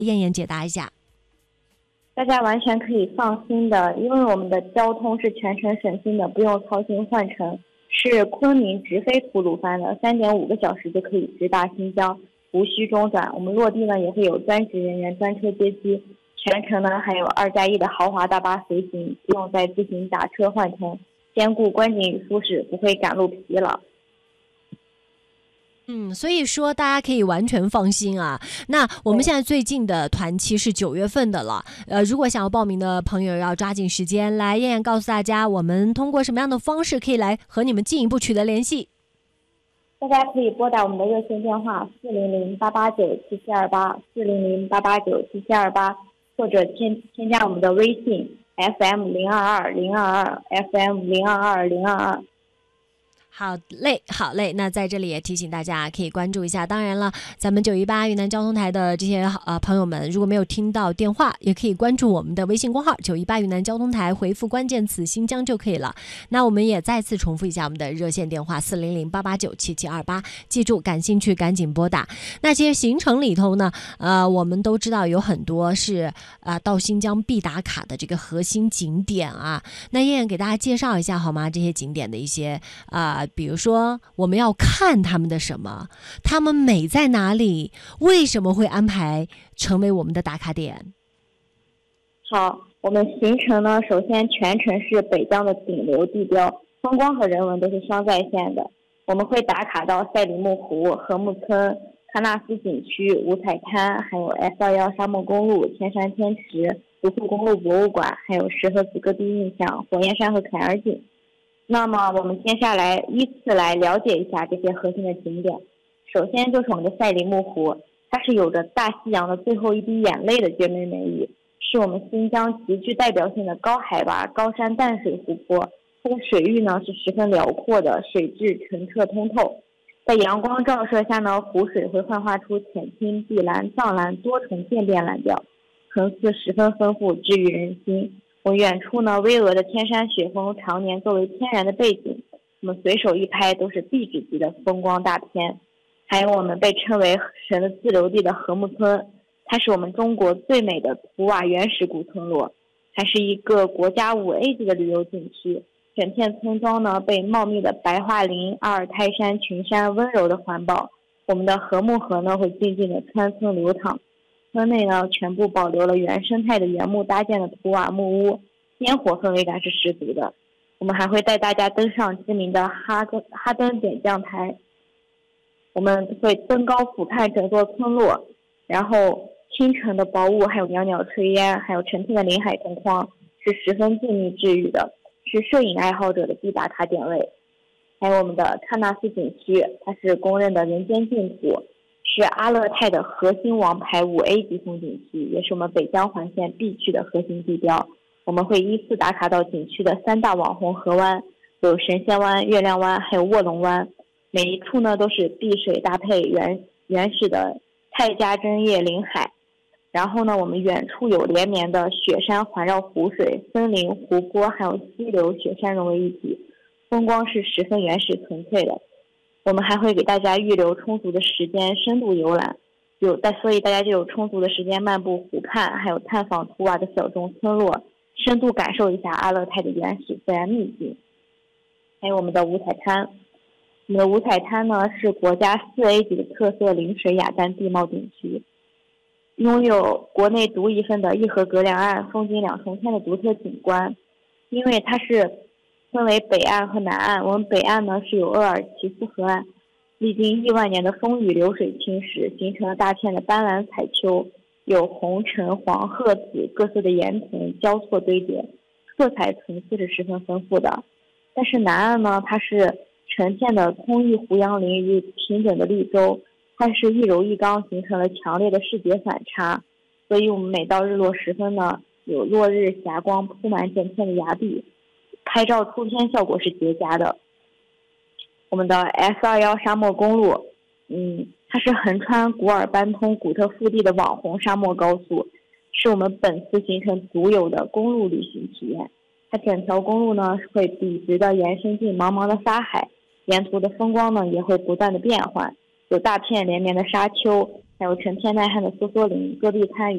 燕燕解答一下。 大家完全可以放心的，因为我们的交通是全程省心的，不用操心换乘，是昆明直飞吐鲁番的，3.5个小时就可以直达新疆，无需中转。我们落地呢也会有专职人员专车接机，全程呢还有2+1的豪华大巴随行，不用再自行打车换乘，兼顾观景与舒适，不会赶路疲劳。 所以说大家可以完全放心啊。那我们现在最近的团期是9月份的了，如果想要报名的朋友要抓紧时间来。燕燕告诉大家，我们通过什么样的方式可以来和你们进一步取得联系？ 大家可以拨打我们的热线电话400-889-7728，400-889-7728，或者添加我们的微信 FM022-022，FM022-022。 好嘞，那在这里也提醒大家可以关注一下。当然了，咱们918云南交通台的这些朋友们，如果没有听到电话，也可以关注我们的微信公号918云南交通台，回复关键词新疆就可以了。那我们也再次重复一下我们的热线电话400-889-7728，记住感兴趣赶紧拨打。那其实行程里头呢，我们都知道有很多是到新疆必打卡的这个核心景点啊。那燕燕给大家介绍一下好吗？这些景点的一些比如说我们要看他们的什么，他们美在哪里，为什么会安排成为我们的打卡点？ 好，我们行程呢，首先全程是北疆的顶流地标，风光和人文都是相在线的。我们会打卡到赛里木湖、禾木村、喀纳斯景区、五彩滩，还有 S21沙漠公路、天山天池、独库公路博物馆，还有石河子戈壁印象、火焰山和凯尔景。那么我们接下来依次来了解一下这些核心的景点。首先就是我们的赛里木湖，它是有着大西洋的最后一滴眼泪的绝美美誉，是我们新疆极具代表性的高海拔高山淡水湖泊。它的水域呢是十分辽阔的，水质澄澈通透，在阳光照射下呢，湖水会幻化出浅青、碧蓝、藏蓝多重渐变蓝调，层次十分丰富，治愈人心。我远处呢，巍峨的天山雪峰常年作为天然的背景，我们随手一拍都是壁纸级的风光大片。还有我们被称为神的自留地的禾木村，它是我们中国最美的土瓦原始古村落，还是一个国家5A 级的旅游景区。整片村庄呢被茂密的白桦林、阿尔泰山群山温柔的环抱，我们的禾木河呢会静静的穿村流淌。村内呢全部保留了原生态的原木搭建的土瓦木屋，烟火氛围感是十足的。我们还会带大家登上知名的哈登点将台，我们会登高俯瞰整座村落，然后清晨的薄雾，还有袅袅炊烟，还有成片的林海同框，是十分静谧治愈的，是摄影爱好者的必打卡点位。还有我们的喀纳斯景区，它是公认的人间净土，是阿勒泰的核心王牌5A 级风景区，也是我们北疆环线必去的核心地标。我们会依次打卡到景区的3大网红河湾，有神仙湾、月亮湾，还有卧龙湾。每一处呢都是碧水搭配原始的泰加针叶林海。然后呢，我们远处有连绵的雪山环绕湖水、森林、湖泊，还有溪流、雪山融为一体，风光是十分原始纯粹的。我们还会给大家预留充足的时间深度游览，所以大家就有充足的时间漫步湖畔，还有探访图瓦的小众村落，深度感受一下阿勒泰的原始自然秘境。还有我们的五彩滩，我们的五彩滩呢是国家4A 级的特色临水雅丹地貌景区，拥有国内独一份的一河隔两岸风景两重天的独特景观。因为它是分为北岸和南岸，我们北岸呢是有鄂尔齐斯河岸，历经亿万年的风雨流水侵蚀，形成了大片的斑斓彩丘，有红橙黄褐紫各色的岩层交错堆叠，色彩层次是十分丰富的。但是南岸呢，它是成片的空域胡杨林与平整的绿洲，它是一柔一刚，形成了强烈的视觉反差。所以我们每到日落时分呢，有落日霞光铺满整片的崖壁，拍照出片效果是绝佳的。我们的 S21沙漠公路，它是横穿古尔班通古特腹地的网红沙漠高速，是我们本次行程独有的公路旅行体验。它整条公路呢会笔直的延伸进茫茫的沙海，沿途的风光呢也会不断的变换，有大片连绵的沙丘，还有成片耐旱的梭梭林、戈壁滩